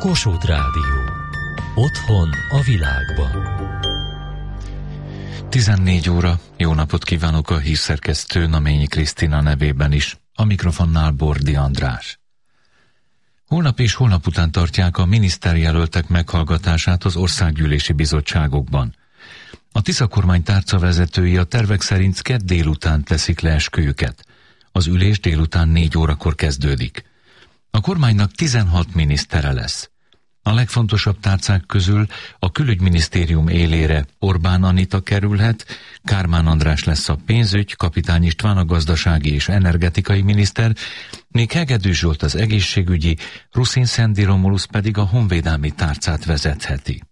Kossuth Rádió. Otthon a világban. 14 óra. Jó napot kívánok a hírszerkesztő Naményi Krisztina nevében is. A mikrofonnál Bordi András. Holnap és holnap után tartják a miniszterjelöltek meghallgatását az országgyűlési bizottságokban. A Tisza kormány tárcavezetői a tervek szerint kedd délután teszik le esküjüket. Az ülés délután 4 órakor kezdődik. A kormánynak 16 minisztere lesz. A legfontosabb tárcák közül a külügyminisztérium élére Orbán Anita kerülhet, Kármán András lesz a pénzügy, Kapitány István a gazdasági és energetikai miniszter, míg Hegedűs Zsolt az egészségügyi, Ruszin Szendi Romulusz pedig a honvédelmi tárcát vezetheti.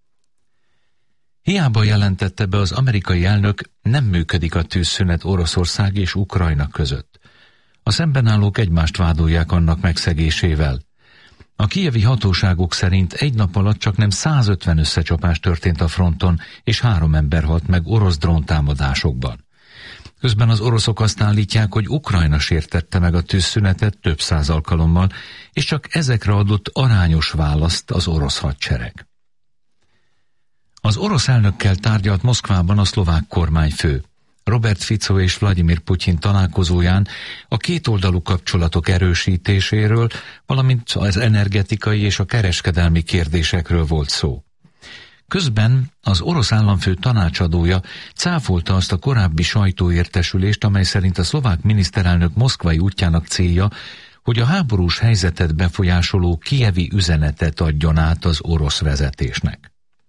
Hiába jelentette be az amerikai elnök, nem működik a tűzszünet Oroszország és Ukrajna között. A szembenállók egymást vádolják annak megszegésével. A kijevi hatóságok szerint egy nap alatt csaknem 150 összecsapás történt a fronton, és 3 ember halt meg orosz dróntámadásokban. Közben az oroszok azt állítják, hogy Ukrajna sértette meg a tűzszünetet több 100 alkalommal, és csak ezekre adott arányos választ az orosz hadsereg. Az orosz elnökkel tárgyalt Moszkvában a szlovák kormányfő. Robert Fico és Vladimir Putyin találkozóján a kétoldalú kapcsolatok erősítéséről, valamint az energetikai és a kereskedelmi kérdésekről volt szó. Közben az orosz államfő tanácsadója cáfolta azt a korábbi sajtóértesülést, amely szerint a szlovák miniszterelnök moszkvai útjának célja, hogy a háborús helyzetet befolyásoló kijevi üzenetet adjon át az orosz vezetésnek.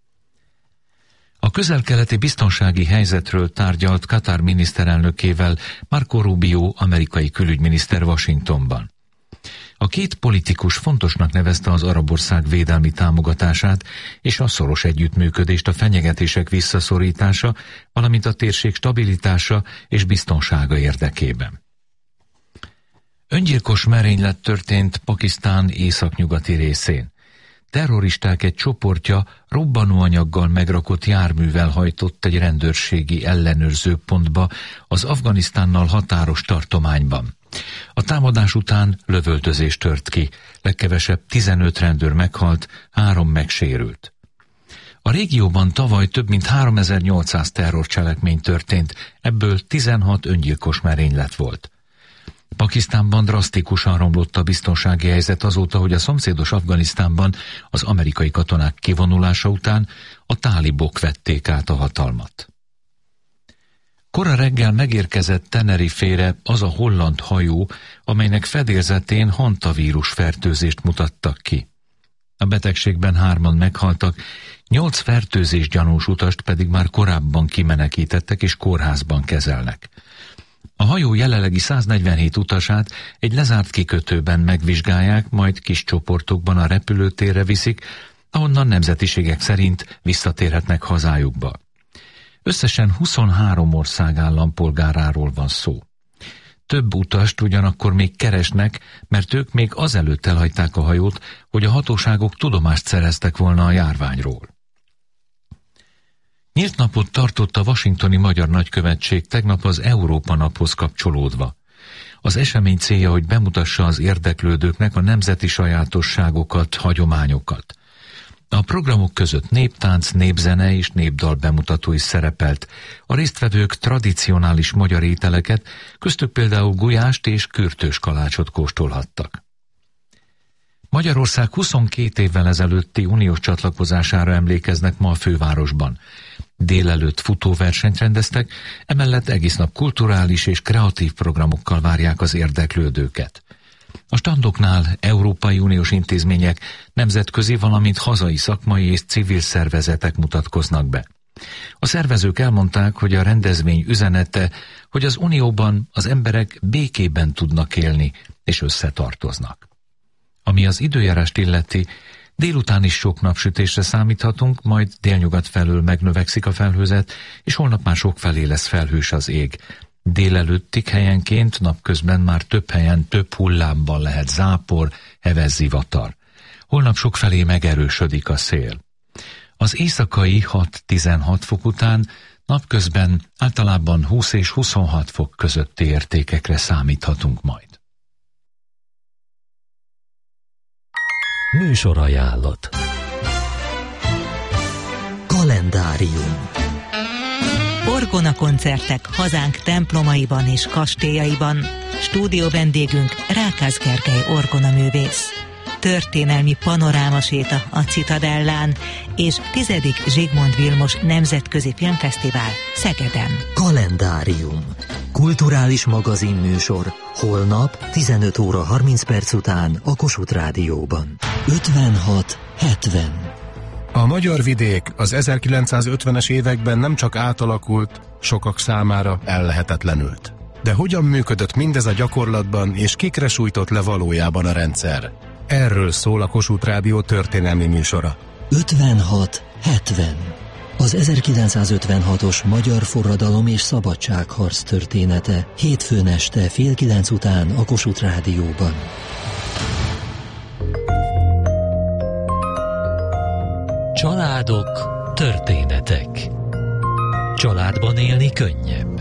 A közel-keleti biztonsági helyzetről tárgyalt Katár miniszterelnökével Marco Rubio, amerikai külügyminiszter Washingtonban. A két politikus fontosnak nevezte az arab ország védelmi támogatását és a szoros együttműködést a fenyegetések visszaszorítása, valamint a térség stabilitása és biztonsága érdekében. Öngyilkos merénylet történt Pakisztán északnyugati részén. Terroristák egy csoportja robbanóanyaggal megrakott járművel hajtott egy rendőrségi ellenőrzőpontba az Afganisztánnal határos tartományban. A támadás után lövöldözés tört ki, legkevesebb 15 rendőr meghalt, 3 megsérült. A régióban tavaly több mint 3800 terrorcselekmény történt, ebből 16 öngyilkos merénylet volt. Pakisztánban drasztikusan romlott a biztonsági helyzet azóta, hogy a szomszédos Afganisztánban az amerikai katonák kivonulása után a tálibok vették át a hatalmat. Kora reggel megérkezett Tenerifére az a holland hajó, amelynek fedélzetén hantavírus fertőzést mutattak ki. A betegségben 3-an meghaltak, 8 fertőzés gyanús utast pedig már korábban kimenekítettek és kórházban kezelnek. A hajó jelenlegi 147 utasát egy lezárt kikötőben megvizsgálják, majd kis csoportokban a repülőtérre viszik, ahonnan nemzetiségek szerint visszatérhetnek hazájukba. Összesen 23 ország állampolgáráról van szó. Több utast ugyanakkor még keresnek, mert ők még azelőtt elhagyták a hajót, hogy a hatóságok tudomást szereztek volna a járványról. Nyílt napot tartott a washingtoni Magyar Nagykövetség tegnap az Európa naphoz kapcsolódva. Az esemény célja, hogy bemutassa az érdeklődőknek a nemzeti sajátosságokat, hagyományokat. A programok között néptánc, népzene és népdal bemutató is szerepelt. A résztvevők tradicionális magyar ételeket, köztük például gulyást és kürtős kalácsot kóstolhattak. Magyarország 22 évvel ezelőtti uniós csatlakozására emlékeznek ma a fővárosban. Délelőtt futóversenyt rendeztek, emellett egész nap kulturális és kreatív programokkal várják az érdeklődőket. A standoknál Európai Uniós intézmények, nemzetközi, valamint hazai szakmai és civil szervezetek mutatkoznak be. A szervezők elmondták, hogy a rendezvény üzenete, hogy az Unióban az emberek békében tudnak élni és összetartoznak. Ami az időjárást illeti, délután is sok napsütésre számíthatunk, majd délnyugat felől megnövekszik a felhőzet, és holnap már sokfelé lesz felhős az ég. Délelőttig helyenként, napközben már több helyen több hullámban lehet zápor, heves zivatar. Holnap sokfelé megerősödik a szél. Az éjszakai 6-16 fok után napközben általában 20 és 26 fok közötti értékekre számíthatunk majd. Műsorajánlat. Kalendárium. Orgona koncertek hazánk templomaiban és kastélyaiban. Stúdió vendégünk Rákász Gergely orgonaművész. Történelmi panorámaséta a Citadellán és 10. Zsigmond Vilmos Nemzetközi Filmfesztivál Szegeden. Kalendárium. Kulturális magazinműsor. Holnap 15 óra 30 perc után a Kossuth Rádióban. 56-70. A magyar vidék az 1950-es években nem csak átalakult, sokak számára ellehetetlenült. De hogyan működött mindez a gyakorlatban, és kikre sújtott le valójában a rendszer? Erről szól a Kossuth Rádió történelmi műsora. 56-70. Az 1956-os magyar forradalom és szabadságharc története. Hétfőn este 8:30 után a Kossuth Rádióban. Családok, történetek. Családban élni könnyebb.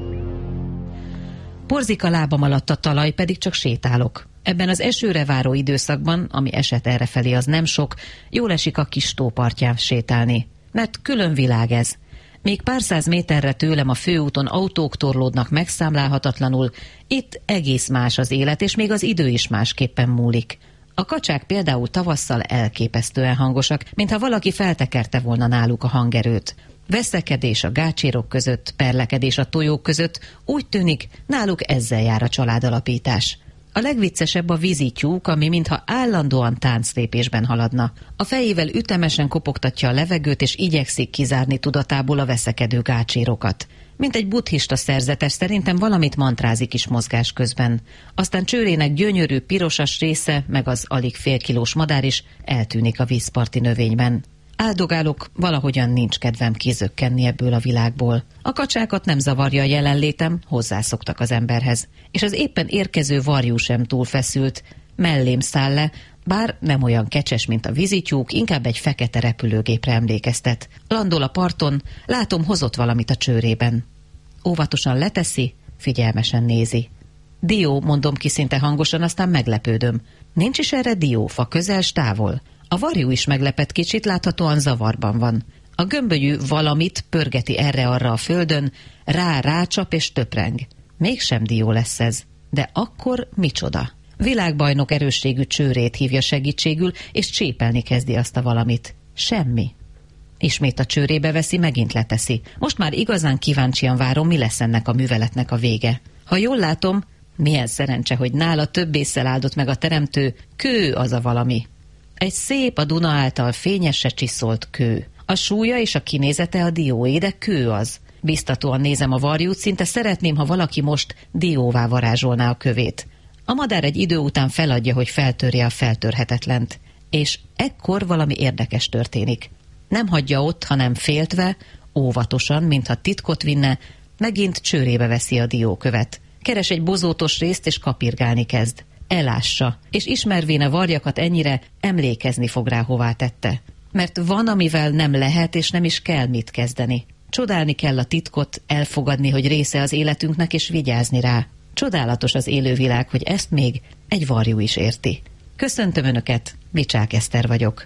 Porzik a lábam alatt a talaj, pedig csak sétálok. Ebben az esőre váró időszakban, ami eset errefelé, az nem sok, jól esik a kis tó partján sétálni. Mert külön világ ez. Még pár száz méterre tőlem a főúton autók torlódnak megszámlálhatatlanul, itt egész más az élet, és még az idő is másképpen múlik. A kacsák például tavasszal elképesztően hangosak, mintha valaki feltekerte volna náluk a hangerőt. Veszekedés a gácsírok között, perlekedés a tojók között, úgy tűnik, náluk ezzel jár a családalapítás. A legviccesebb a vízityúk, ami mintha állandóan tánclépésben haladna. A fejével ütemesen kopogtatja a levegőt, és igyekszik kizárni tudatából a veszekedő gácsírokat. Mint egy buddhista szerzetes, szerintem valamit mantrázik is mozgás közben. Aztán csőrének gyönyörű pirosas része, meg az alig félkilós madár is eltűnik a vízparti növényben. Áldogálok, valahogyan nincs kedvem kizökkenni ebből a világból. A kacsákat nem zavarja a jelenlétem, hozzászoktak az emberhez. És az éppen érkező varjú sem túl feszült. Mellém száll le, bár nem olyan kecses, mint a vízityúk, inkább egy fekete repülőgépre emlékeztet. Landol a parton, látom, hozott valamit a csőrében. Óvatosan leteszi, figyelmesen nézi. Dió, mondom ki szinte hangosan, aztán meglepődöm. Nincs is erre diófa, közel s távol. A varjú is meglepett kicsit, láthatóan zavarban van. A gömbölyű valamit pörgeti erre-arra a földön, rácsap és töpreng. Mégsem dió lesz ez. De akkor micsoda? Világbajnok erősségű csőrét hívja segítségül, és csépelni kezdi azt a valamit. Semmi. Ismét a csőrébe veszi, megint leteszi. Most már igazán kíváncsian várom, mi lesz ennek a műveletnek a vége. Ha jól látom, milyen szerencse, hogy nála több ésszel áldott meg a teremtő, kő az a valami. Egy szép, a Duna által fényesre csiszolt kő. A súlya és a kinézete a dióé, de kő az. Biztatóan nézem a varjút, szinte szeretném, ha valaki most dióvá varázsolná a kövét. A madár egy idő után feladja, hogy feltörje a feltörhetetlent. És ekkor valami érdekes történik. Nem hagyja ott, hanem féltve, óvatosan, mintha titkot vinne, megint csőrébe veszi a diókövet. Keres egy bozótos részt, és kapirgálni kezd. Elássa, és ismervén a varjakat ennyire, emlékezni fog rá, hová tette. Mert van, amivel nem lehet, és nem is kell mit kezdeni. Csodálni kell a titkot, elfogadni, hogy része az életünknek, és vigyázni rá. Csodálatos az élővilág, hogy ezt még egy varjú is érti. Köszöntöm Önöket, Bicsák Eszter vagyok.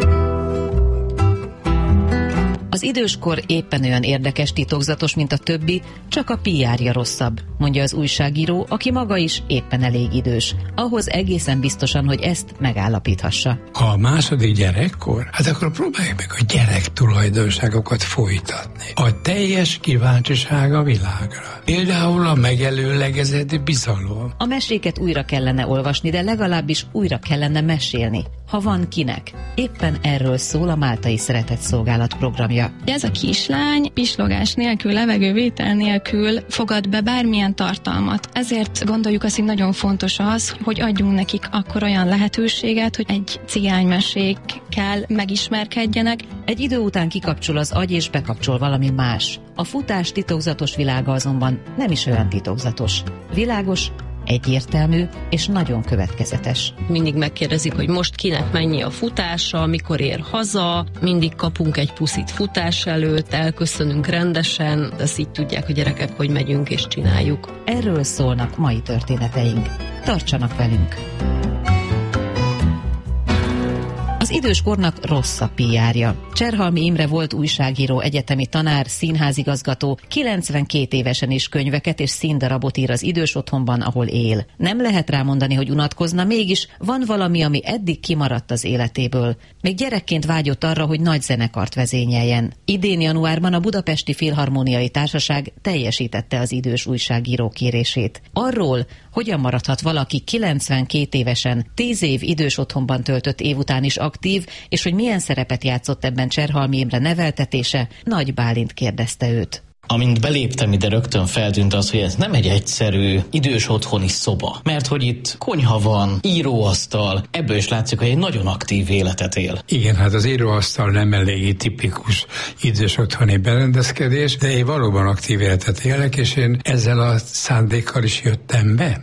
Az időskor éppen olyan érdekes, titokzatos, mint a többi, csak a PR-ja rosszabb, mondja az újságíró, aki maga is éppen elég idős. Ahhoz egészen biztosan, hogy ezt megállapíthassa. Ha a második gyerekkor, hát akkor próbáljuk meg a gyerek tulajdonságokat folytatni. A teljes kíváncsiság a világra. Például a megelőlegezett bizalom. A meséket újra kellene olvasni, de legalábbis újra kellene mesélni, ha van kinek. Éppen erről szól a Máltai Szeretetszolgálat programja. Ez a kislány pislogás nélkül, levegővétel nélkül fogad be bármilyen tartalmat. Ezért gondoljuk azt, hogy nagyon fontos az, hogy adjunk nekik akkor olyan lehetőséget, hogy egy cigánymesékkel megismerkedjenek. Egy idő után kikapcsol az agy és bekapcsol valami más. A futás titokzatos világa azonban nem is olyan titokzatos. Világos, egyértelmű és nagyon következetes. Mindig megkérdezik, hogy most kinek mennyi a futása, mikor ér haza, mindig kapunk egy puszit futás előtt, elköszönünk rendesen, ezt így tudják a gyerekek, hogy megyünk és csináljuk. Erről szólnak mai történeteink. Tartsanak velünk! Az időskornak rossz a PR-ja. Cserhalmi Imre volt újságíró, egyetemi tanár, színházigazgató, 92 évesen is könyveket és színdarabot ír az idős otthonban, ahol él. Nem lehet rámondani, hogy unatkozna, mégis van valami, ami eddig kimaradt az életéből. Még gyerekként vágyott arra, hogy nagy zenekart vezényeljen. Idén januárban a Budapesti Filharmóniai Társaság teljesítette az idős újságíró kérését. Arról, hogyan maradhat valaki 92 évesen, 10 év idős otthonban töltött év után is aktív, és hogy milyen szerepet játszott ebben Cserhalmi Imre neveltetése, Nagy Bálint kérdezte őt. Amint beléptem ide, rögtön feltűnt az, hogy ez nem egy egyszerű idős otthoni szoba. Mert hogy itt konyha van, íróasztal, ebből is látszik, hogy egy nagyon aktív életet él. Igen, hát az íróasztal nem eléggé tipikus idős otthoni berendezkedés, de én valóban aktív életet élek, és én ezzel a szándékkal is jöttem be.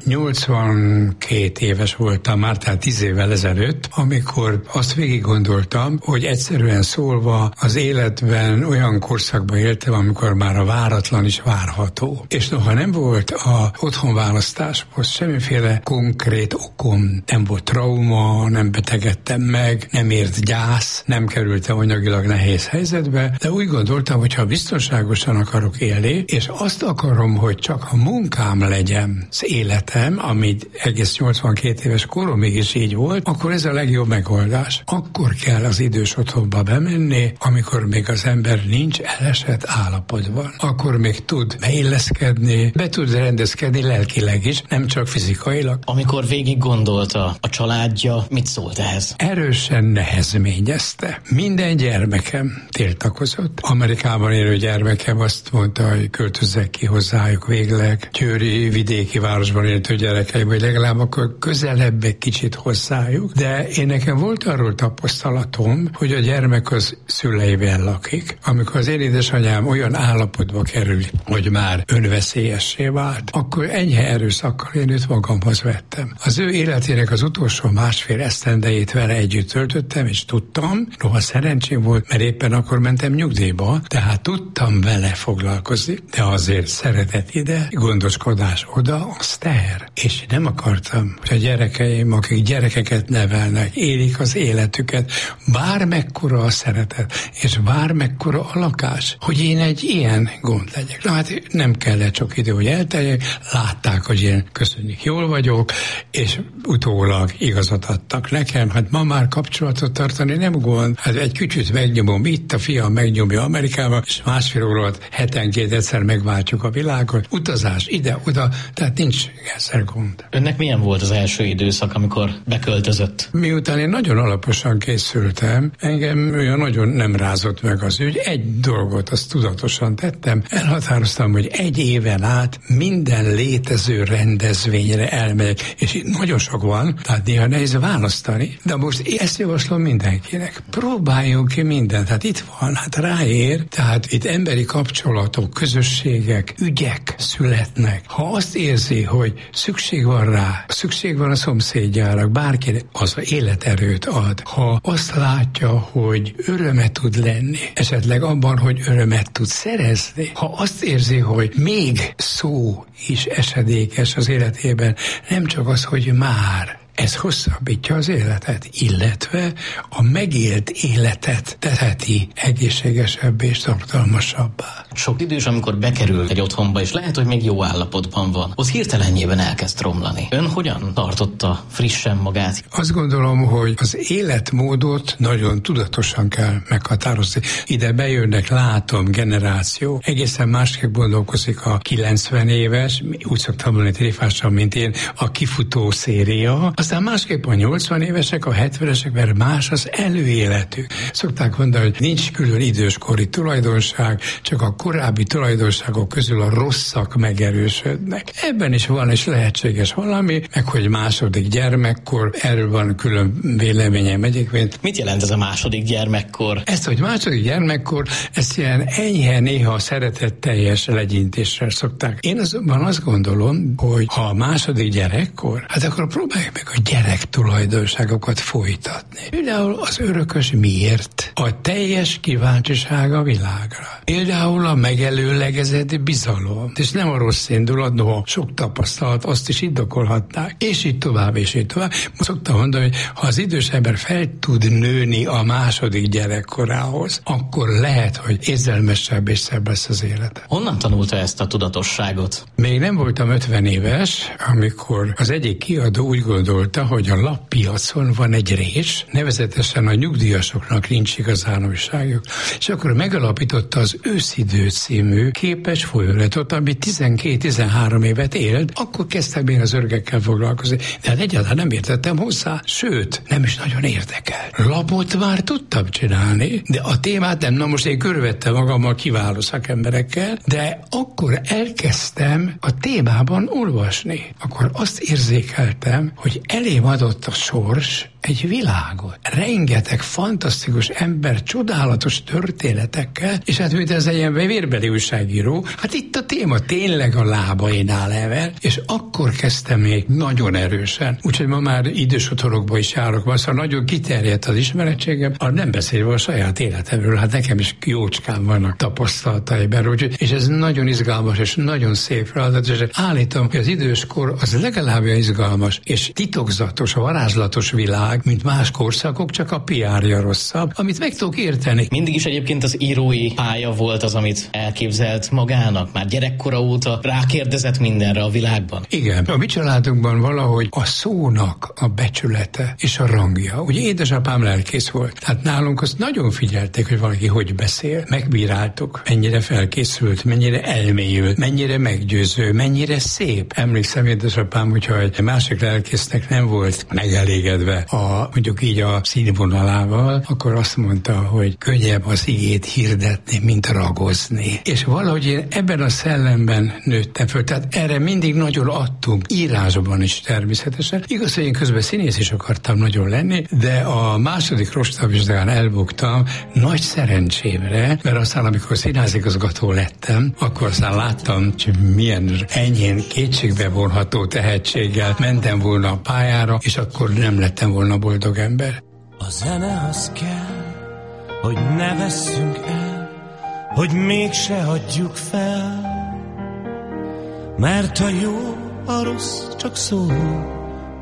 82 éves voltam már, tehát 10 évvel ezelőtt, amikor azt végig gondoltam, hogy egyszerűen szólva az életben olyan korszakban éltem, amikor már a váratlan is várható. És noha nem volt a otthonválasztáshoz semmiféle konkrét okom, nem volt trauma, nem betegedtem meg, nem ért gyász, nem kerültem anyagilag nehéz helyzetbe, de úgy gondoltam, hogy ha biztonságosan akarok élni, és azt akarom, hogy csak a munkám legyen az életem, ami egész 82 éves koromig is így volt, akkor ez a legjobb megoldás. Akkor kell az idős otthonba bemenni, amikor még az ember nincs elesett állapotban. Akkor még tud beilleszkedni, be tud rendezkedni lelkileg is, nem csak fizikailag. Amikor végig gondolta a családja, mit szólt ehhez? Erősen nehezményezte. Minden gyermekem tiltakozott. Amerikában élő gyermekem azt mondta, hogy költözzek ki hozzájuk végleg. Győri vidéki városban élő gyerekeim, vagy legalább akkor közelebb egy kicsit hozzájuk. De én nekem volt arról tapasztalatom, hogy a gyermek az szüleivel lakik. Amikor az én édesanyám olyan állapotba kerül, hogy már önveszélyessé vált, akkor enyhe erőszakkal én őt magamhoz vettem. Az ő életének az utolsó másfél esztendejét vele együtt töltöttem, és tudtam, noha szerencsém volt, mert éppen akkor mentem nyugdíjba, tehát tudtam vele foglalkozni, de azért szeretet ide, gondoskodás oda, az teher. És nem akartam, hogy a gyerekeim, akik gyerekeket nevelnek, élik az életüket, bármekkora a szeretet, és bármekkora a lakás, hogy én egy ilyen gond legyek. Na hát nem kellett sok idő, hogy elteljek, látták, hogy én köszönjük, jól vagyok, és utólag igazat adtak nekem. Hát ma már kapcsolatot tartani nem gond. Hát egy kicsit megnyomom itt, a fiam megnyomja Amerikába, és másfél óra alatt hetenként egyszer megváltjuk a világot. Utazás ide-oda, tehát nincs ezzel gond. Önnek milyen volt az első időszak, amikor beköltözött? Miután én nagyon alaposan készültem, engem olyan nagyon nem rázott meg az ügy. Egy dolgot azt tudatosan tettem, elhatároztam, hogy egy éven át minden létező rendezvényre elmegyek, és itt nagyon sok van, tehát néha nehéz választani, de most ezt javaslom mindenkinek. Próbáljunk ki mindent, hát itt van, hát ráér, tehát itt emberi kapcsolatok, közösségek, ügyek születnek. Ha azt érzi, hogy szükség van rá, szükség van a szomszédjára, bárkinek, az életerőt ad. Ha azt látja, hogy örömet tud lenni, esetleg abban, hogy örömet tud szerezni, ha azt érzi, hogy még szó is esedékes az életében, nem csak az, hogy már, ez hosszabbítja az életet, illetve a megélt életet teheti egészségesebb és tartalmasabbá. Sok idős, amikor bekerül egy otthonba, és lehet, hogy még jó állapotban van, az hirtelenjében elkezd romlani. Ön hogyan tartotta frissen magát? Azt gondolom, hogy az életmódot nagyon tudatosan kell meghatározni. Ide bejönnek, látom, generáció, egészen másképp gondolkozik a 90 éves, úgy szoktam mondani tréfásan, mint én, a kifutó széria. Aztán másképp a 80 évesek, a 70-esek, mert más az előéletük. Szokták mondani, hogy nincs külön időskori tulajdonság, csak a korábbi tulajdonságok közül a rosszak megerősödnek. Ebben is van és lehetséges valami, meg hogy második gyermekkor, erről van külön véleményem egyébként. Mit jelent ez a második gyermekkor? Ezt, hogy második gyermekkor, ezt ilyen enyhe, néha szeretetteljes legyintéssel szokták. Én azonban azt gondolom, hogy ha a második gyerekkor, hát akkor próbáljuk meg a gyerek tulajdonságokat folytatni. Például az örökös miért? A teljes kíváncsiság a világra. Például a megelőlegezett bizalom. És nem a rossz indulat, noha sok tapasztalat, azt is indokolhatnák. És így tovább, és így tovább. Szoktam mondani, hogy ha az idős ember fel tud nőni a második gyerekkorához, akkor lehet, hogy érzelmesebb és szebb lesz az élete. Honnan tanulta ezt a tudatosságot? Még nem voltam 50 éves, amikor az egyik kiadó úgy gondolta, hogy a lappiacon van egy rés, nevezetesen a nyugdíjasoknak nincs igazán újságjuk. És akkor megalapította az Őszidő című képes folyóiratot, ami 12-13 évet élt, akkor kezdtem én az öregekkel foglalkozni. De hát egyáltalán nem értettem hozzá, sőt, nem is nagyon érdekel. Lapot már tudtam csinálni, de a témát nem. Na most én körülvettem magammal kiváló szakemberekkel, de akkor elkezdtem a témában olvasni. Akkor azt érzékeltem, hogy elém adott a sors egy világot. Rengeteg fantasztikus ember, csodálatos történetekkel, és hát mint ez egy ilyen vérbeli újságíró, hát itt a téma tényleg a lábainál evel, és akkor kezdtem még nagyon erősen. Úgyhogy ma már idős otthonokba is járok, szóval nagyon kiterjedt az ismerettségem, nem beszélve a saját életemről, hát nekem is jócskán vannak tapasztalataim, és ez nagyon izgalmas, és nagyon szép feladat, és állítom, hogy az időskor az legalább olyan izgalmas, és titokzatos, varázslatos világ, mint más korszakok, csak a PR-ja rosszabb, amit meg tudok érteni. Mindig is egyébként az írói pálya volt az, amit elképzelt magának, már gyerekkora óta rákérdezett mindenre a világban. Igen, a mi családunkban valahogy a szónak a becsülete és a rangja. Ugye édesapám lelkész volt, tehát nálunk azt nagyon figyelték, hogy valaki hogy beszél. Megbíráltuk, mennyire felkészült, mennyire elmélyült, mennyire meggyőző, mennyire szép. Emlékszem édesapám, hogyha egy másik lelkésznek nem volt megelégedve mondjuk így a színvonalával, akkor azt mondta, hogy könnyebb az igét hirdetni, mint ragozni. És valahogy én ebben a szellemben nőttem föl, tehát erre mindig nagyon adtunk, írásban is természetesen. Igaz, hogy én közben színész is akartam nagyon lenni, de a második rostabvizsgán elbuktam nagy szerencsémre, mert aztán amikor színházigazgató lettem, akkor aztán láttam, hogy milyen enyhén kétségbe vonható tehetséggel mentem volna a pályára, és akkor nem lettem volna boldog ember. A zene az kell, hogy ne vesszünk el, hogy mégse hagyjuk fel, mert a jó, a rossz csak szól,